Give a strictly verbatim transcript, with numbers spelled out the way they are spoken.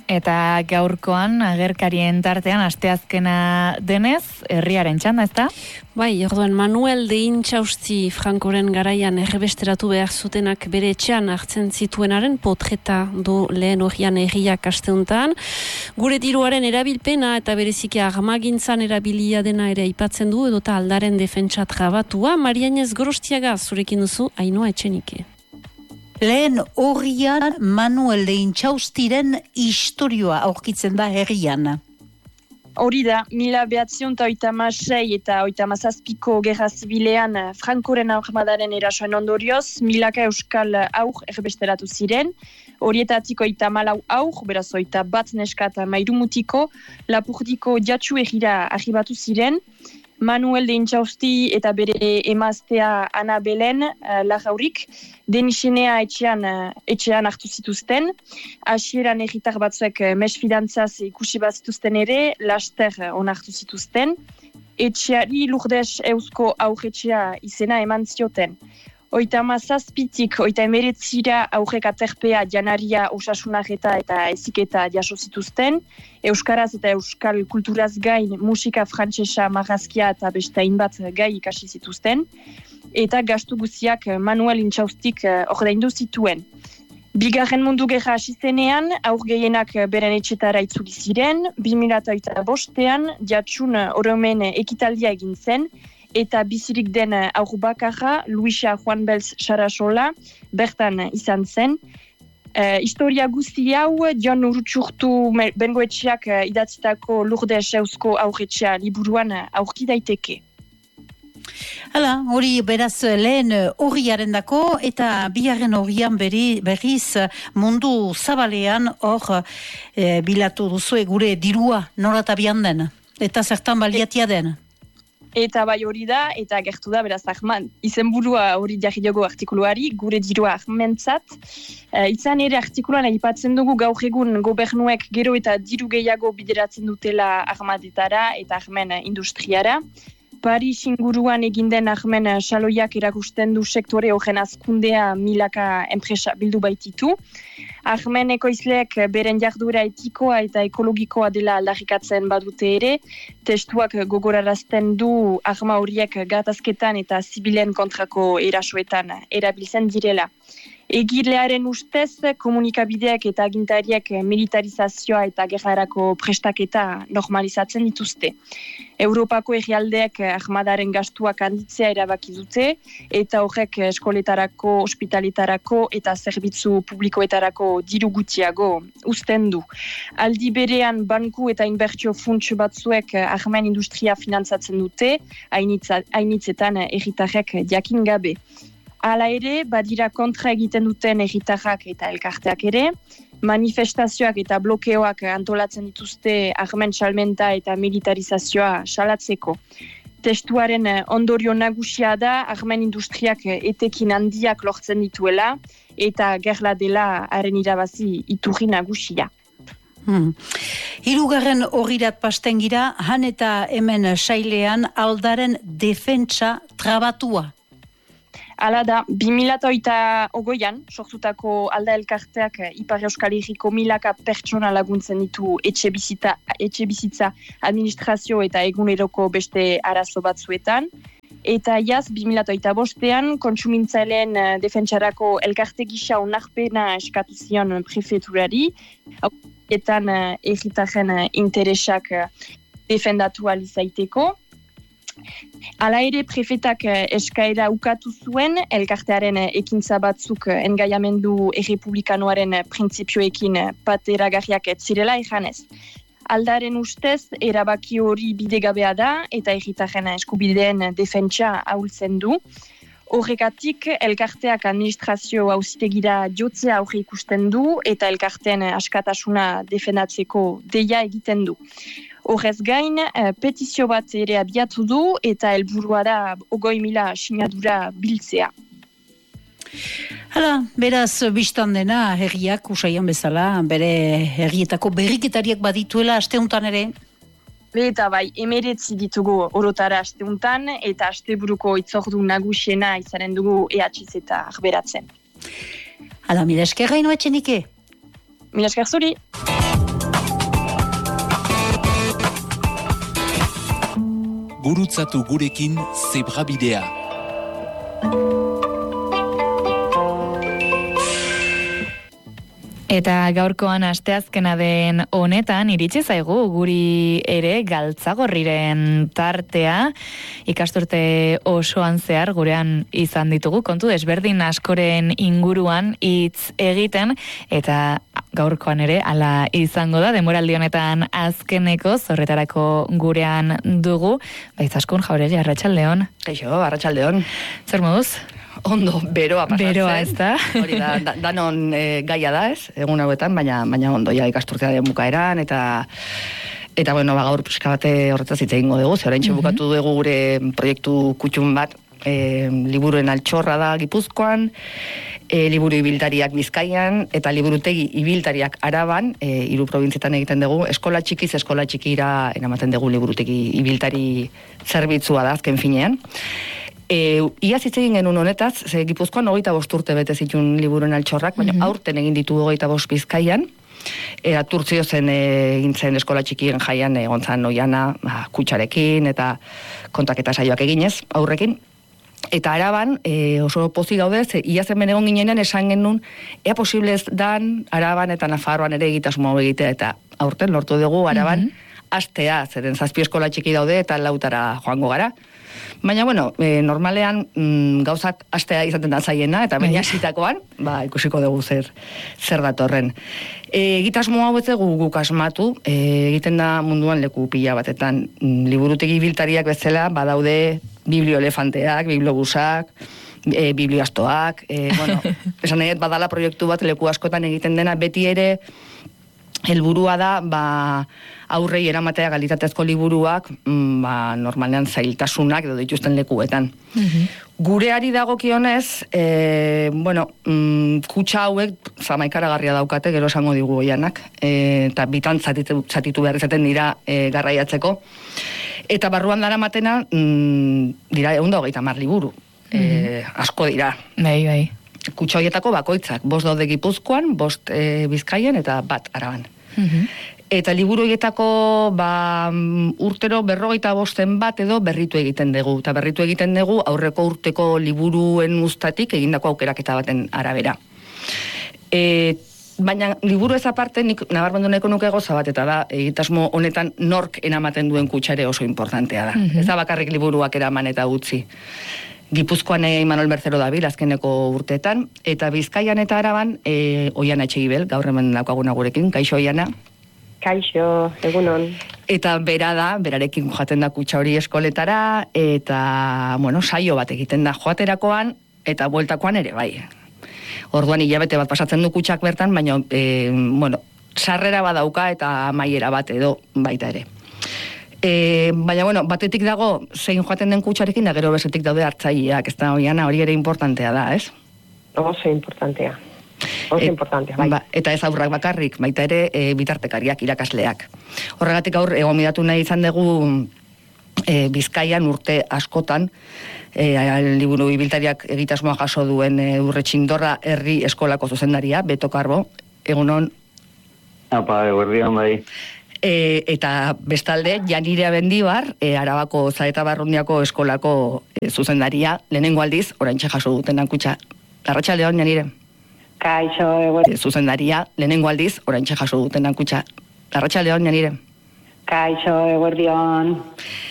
eta gaurkoan agerkarien tartean asteazkena denez, herriaren txanda, ezta? Bai, orduan Manuel de Intxausti Frankoren garaian errebesteratu behar zutenak bere etxean hartzen zituenaren potreta du lehen horian herriak asteuntan. Gure diruaren erabilpena eta bereziki armagintzan erabilia dena ere aipatzen du edota aldaren defentsa trabatua. Marianez Gorostiaga zurekin duzu Ainhoa Etxenike. Lehen horrian Manuel de Intxaustiren istorioa aurkitzen da herrian. Hori da, mila behatzion eta oita masei eta oita mazazpiko gerra zibilean Frankoren armadaren erasoen ondorioz, milaka euskal aur erbesteratu ziren. Horietatik oita malau aur, beraz oita bat neskat mairumutiko, lapurdiko jatsu egira arribatu ziren. Manuel de Intxausti eta bere emaztea Ana Belen uh, lajaurik, denisenea etxean, uh, etxean hartu zituzten. Hasieran erritar batzuek uh, mesfidantzaz ikusi bat zituzten ere, laster uh, onartu zituzten. Etxeari Lourdes eusko aurretxea izena eman zioten. Oita mazazpitik, oita emeretzira aurrek aterpea janaria osasunareta eta eziketa jaso zituzten. Euskaraz eta euskal kulturaz gain musika frantsesa, marrazkia eta beste hainbat gai ikasi zituzten. Eta gastu guztiak Manuel Intxaustik ordaindu zituen. Bigarren mundu gerra hasi zenean, aur gehienak beren etxetara itzuli ziren. bi mila hogeita bostean jatsun oromen ekitaldia egin zen, eta bizirik den aur bakarra, Luisa Juan Belz Sarasola, bertan izan zen. Uh, historia guzti hau, Jon Urutsurtu bengoetxeak uh, idatzitako Lourdes eusko aurretxea liburuan uh, aurki daiteke. Hala, hori beraz lehen horriaren dako, eta bigarren horrian berri, berriz mundu zabalean hor e, bilatu duzue gure dirua norata bian den, eta zertan baliatia den. Eta bai hori da, eta gertu da, beraz Ahman, izenburua hori jarri jogo artikuluari, gure dirua Ahmentzat. E, izan ere artikuluan aipatzen dugu gaur egun gobernuek gero eta diru gehiago bideratzen dutela armadetara eta Ahmen industriara. Paris inguruan eginden Ahmen xaloiak erakusten du sektore horren azkundea milaka enpresa bildu baititu. Ahmen ekoizleek beren jarduera etikoa eta ekologikoa dela aldarrikatzen badute ere, testuak gogorarazten du arma horiek gatazketan eta zibilen kontrako erasoetan erabiltzen direla. Egilearen ustez, komunikabideak eta agintariek militarizazioa eta gerrarako prestaketa normalizatzen dituzte. Europako herrialdeek armadaren gastuak handitzea erabaki dute, eta horrek eskoletarako, ospitaletarako eta zerbitzu publikoetarako diru gutxiago uzten du. Aldi berean banku eta inbertsio funts batzuek Ahmen industria finantzatzen dute, hainitzetan herritarrek jakin gabe. Hala ere, badira kontra egiten duten herritarrak eta elkarteak ere, manifestazioak eta blokeoak antolatzen dituzte Ahmen salmenta eta militarizazioa salatzeko. Testuaren ondorio nagusia da Ahmen industriak etekin handiak lortzen dituela eta gerla dela haren irabazi iturri nagusia. Hmm. Hirugarren horrirat pasten gira, han eta hemen sailean aldaren defentsa trabatua. Hala da, bi mila hogeian sortutako alda elkarteak Ipar Euskal Herriko milaka pertsona laguntzen ditu etxe bizitza, etxe bizitza administrazio eta eguneroko beste arazo batzuetan. Eta jaz, bi mila bostean, kontsumintzaileen defentsarako elkarte gisa onarpena eskatu zion prefeturari, etan herritarren interesak defendatu ahal izaiteko. Hala ere, prefetak eskaera ukatu zuen, elkartearen ekintza batzuk engaiamendu errepublikanoaren printzipioekin bateragarriak ez zirela ejanez. Aldaren ustez, erabaki hori bidegabea da eta herritarren eskubideen defentsa ahultzen du. Horregatik, elkarteak administrazio auzitegira jotzea aurre ikusten du eta elkarteen askatasuna defendatzeko deia egiten du. Horrez gain, petizio bat ere abiatu du eta helburua da hogei mila sinadura biltzea. Hala, beraz, biztan dena herriak usaian bezala, bere herrietako berriketariak badituela asteuntan ere? Eta bai, emeretzi ditugu orotara asteuntan eta asteburuko itzordu nagusiena izanen dugu E H Z eta arberatzen. Hala, mila esker Ainhoa Etxenike. Mila esker zuri. gurutzatu gurekin zebrabidea. Eta gaurkoan asteazkena den honetan iritsi zaigu guri ere galtzagorriren tartea. Ikasturte osoan zehar gurean izan ditugu kontu desberdin askoren inguruan hitz egiten eta gaurkoan ere hala izango da denboraldi honetan azkeneko horretarako gurean dugu. Baitzaskun Jauregi, arratsaldeon. Kaixo, arratsaldeon. Zer moduz? Ondo, beroa pasatzen. Beroa, ez da? Hori da, da danon e, gaia da, ez? Egun hauetan, baina baina ondo ja ikasturtea den bukaeran eta eta bueno, ba gaur pixka bate horretaz hitz egingo dugu. Ze oraintxe Mhm. bukatu dugu gure proiektu kutxun bat, e, liburuen altxorra da Gipuzkoan, e, liburu ibiltariak Bizkaian eta liburutegi ibiltariak Araban, e, hiru probintzietan egiten dugu. Eskola txikiz eskola txikira eramaten dugu liburutegi ibiltari zerbitzua da azken finean. E, iaz hitz egin genuen honetaz, ze Gipuzkoan hogeita bost urte bete zituen liburuen altxorrak, baina Mhm. aurten egin ditu hogeita bost Bizkaian, eta Turtzio zen egin zen eskola txikien jaian egon zan oiana, ba, kutxarekin eta kontaketa saioak eginez, aurrekin. Eta Araban e, oso pozik gaude, ze iaz hemen egon ginenean esan genuen, ea posiblez dan Araban eta Nafarroan ere egitasmo egitea, eta aurten lortu dugu Araban, Mhm. astea, zeren zazpi eskola txiki daude eta lautara joango gara. Baina, bueno, e, normalean mm, gauzak astea izaten da zaiena, eta baina hasitakoan, ba, ikusiko dugu zer, zer datorren. E, egitasmo hau ez dugu guk asmatu, e, egiten da munduan leku pila batetan. Mm, liburutegi biltariak bezala, badaude biblioelefanteak, bibliobusak, e, biblioastoak, e, bueno, esan nahi, badala proiektu bat leku askotan egiten dena, beti ere helburua da, ba, aurrei eramatea kalitatezko liburuak, mm, ba, normalean zailtasunak edo dituzten lekuetan. Mhm. Gureari dagokionez, e, bueno, mm, kutxa hauek zamaikaragarria daukate, gero esango digu oianak, e, eta bitan zatitu, zatitu behar izaten dira e, garraiatzeko. Eta barruan dara matena, mm, dira egun da hogeita hamar liburu. E, asko dira. Bai, bai. Kutxa horietako bakoitzak, bost daude Gipuzkoan, bost e, Bizkaian eta bat Araban. Mhm. Eta liburu horietako ba, mm, urtero berrogeita bosten bat edo berritu egiten dugu. Eta berritu egiten dugu aurreko urteko liburuen uztatik egindako aukeraketa baten arabera. E, baina liburu ez aparte nik nabarmendu nahiko nuke goza bat, eta da egitasmo honetan nork eramaten duen kutxare oso importantea da. Mhm. Ez da bakarrik liburuak eraman eta utzi. Gipuzkoan Imanol Berzero dabil azkeneko urteetan, eta Bizkaian eta Araban e, Oiana Etxegibel, gaur hemen daukaguna gurekin, kaixo Oiana. Kaixo, egunon. Eta bera da, berarekin joaten da kutxa hori eskoletara, eta, bueno, saio bat egiten da joaterakoan, eta bueltakoan ere, bai. Orduan hilabete bat pasatzen du kutxak bertan, baina, e, bueno, sarrera badauka eta amaiera bat edo baita ere. E, baina, bueno, batetik dago zein joaten den kutxarekin, da gero besetik daude hartzaileak, ez da, Oiana, hori ere importantea da, ez? Oso importantea. Oso Et- importantea, bai. Ba, eta ez aurrak bakarrik, baita ere e, bitartekariak, irakasleak. Horregatik aur egomidatu nahi izan dugu e, Bizkaian urte askotan, e, liburu ibiltariak egitasmoa jaso duen e, Urretxindorra herri eskolako zuzendaria, Beto Karbo, egunon. Apa, eguerdian bai. E, eta bestalde, Janire Abendibar, e, Arabako Zaeta Barrundiako eskolako e, zuzendaria, lehenengo aldiz, oraintxe jaso duten kutxa. Arratsaldeon, Janire. Kaixo, eguerdian. E, zuzendaria, lehenengo aldiz, oraintxe jaso duten kutxa. Arratsaldeon, Janire. Kaixo, eguerdian.